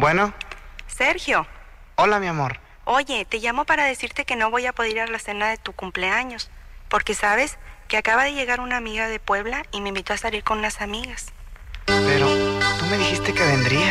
Bueno. Sergio. Hola, mi amor. Oye, te llamo para decirte que no voy a poder ir a la cena de tu cumpleaños, porque sabes que acaba de llegar una amiga de Puebla y me invitó a salir con unas amigas. Pero tú me dijiste que vendría.